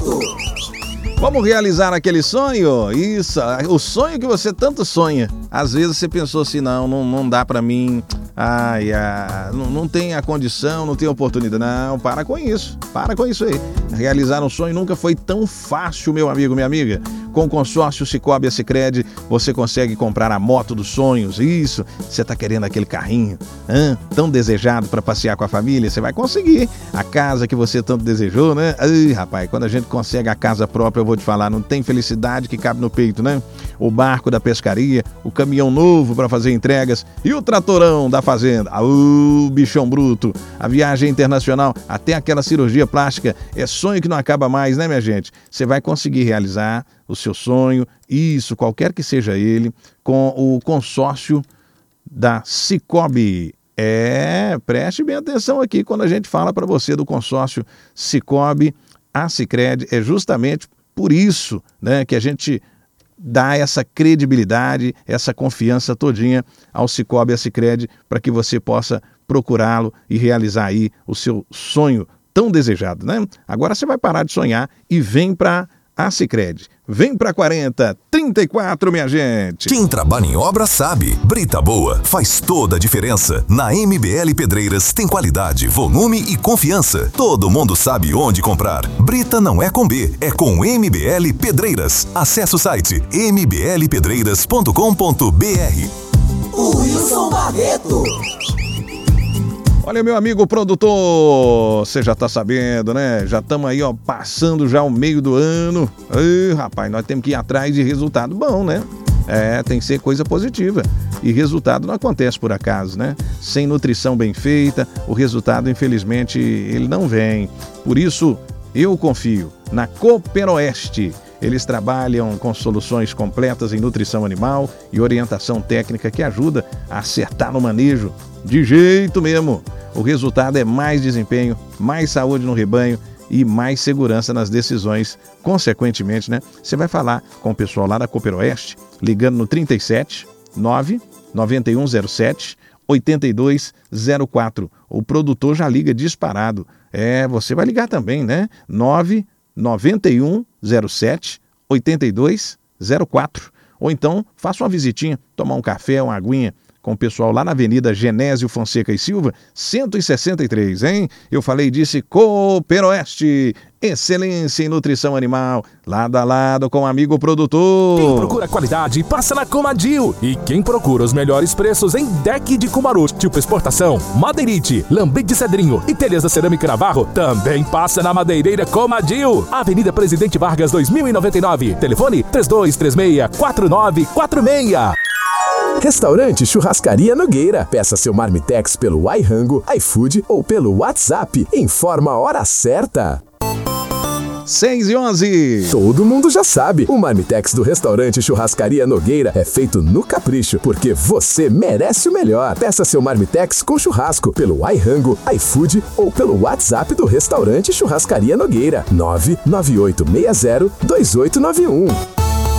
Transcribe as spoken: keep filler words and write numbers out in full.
Barreto. Vamos realizar aquele sonho? Isso, o sonho que você tanto sonha. Às vezes você pensou assim, não, não, não dá pra mim, ai, ai, não, não tem a condição, não tem a oportunidade. Não, para com isso, para com isso aí. Realizar um sonho nunca foi tão fácil, meu amigo, minha amiga. Com o consórcio Sicoob e Sicredi, você consegue comprar a moto dos sonhos. Isso, você tá querendo aquele carrinho hein, tão desejado para passear com a família, você vai conseguir. A casa que você tanto desejou, né? Ai, rapaz, quando a gente consegue a casa própria, eu vou te falar, não tem felicidade que cabe no peito, né? O barco da pescaria, o caminhão novo para fazer entregas e o tratorão da fazenda. O bichão bruto, a viagem internacional, até aquela cirurgia plástica, é sonho que não acaba mais, né, minha gente? Você vai conseguir realizar o seu sonho, isso, qualquer que seja ele, com o consórcio da Sicoob. É, preste bem atenção aqui quando a gente fala para você do consórcio Sicoob, a Sicredi, é justamente por isso, né, que a gente dá essa credibilidade, essa confiança todinha ao Sicoob e a Sicredi para que você possa procurá-lo e realizar aí o seu sonho tão desejado, né? Agora você vai parar de sonhar e vem para a Sicredi. Vem pra quarenta, trinta e quatro, minha gente. Quem trabalha em obra sabe. Brita boa faz toda a diferença. Na M B L Pedreiras tem qualidade, volume e confiança. Todo mundo sabe onde comprar. Brita não é com B, é com M B L Pedreiras. Acesse o site m b l pedreiras ponto com ponto b r. O Wilson Barreto. Olha, meu amigo produtor, você já tá sabendo, né? Já estamos aí, ó, passando já o meio do ano. Ai, rapaz, nós temos que ir atrás de resultado bom, né? É, tem que ser coisa positiva. E resultado não acontece por acaso, né? Sem nutrição bem feita, o resultado, infelizmente, ele não vem. Por isso, eu confio na Cooperoeste. Eles trabalham com soluções completas em nutrição animal e orientação técnica que ajuda a acertar no manejo de jeito mesmo. O resultado é mais desempenho, mais saúde no rebanho e mais segurança nas decisões. Consequentemente, né? Você vai falar com o pessoal lá da Cooperoeste, ligando no trinta e sete, nove nove um zero sete, oito dois zero quatro. O produtor já liga disparado. É, você vai ligar também, né? nove nove um zero sete, oito dois zero quatro. Ou então, faça uma visitinha, tomar um café, uma aguinha com o pessoal lá na Avenida Genésio Fonseca e Silva, cento e sessenta e três, hein? Eu falei, disse Cooperoeste, excelência em nutrição animal, lado a lado com o amigo produtor. Quem procura qualidade, passa na Comadil. E quem procura os melhores preços em deck de Cumaru, tipo exportação, madeirite, lambrete de cedrinho e telhas da cerâmica Navarro, também passa na Madeireira Comadil. Avenida Presidente Vargas, dois mil e noventa e nove. Telefone três dois três seis, quatro nove quatro seis. Restaurante Churrascaria Nogueira. Peça seu Marmitex pelo iRango, iFood ou pelo WhatsApp. Informa a hora certa. seis e onze. Todo mundo já sabe, o Marmitex do Restaurante Churrascaria Nogueira é feito no capricho, porque você merece o melhor. Peça seu Marmitex com churrasco pelo iRango, iFood ou pelo WhatsApp do Restaurante Churrascaria Nogueira. nove nove oito seis zero dois oito nove um.